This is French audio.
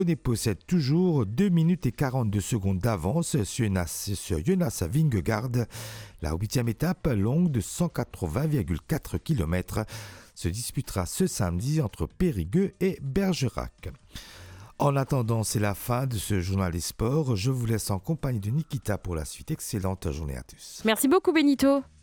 On possède toujours 2 minutes et 42 secondes d'avance sur Jonas Vingegaard. La huitième étape, longue de 180,4 km, se disputera ce samedi entre Périgueux et Bergerac. En attendant, c'est la fin de ce journal des sports. Je vous laisse en compagnie de Nikita pour la suite. Excellente journée à tous. Merci beaucoup Benito.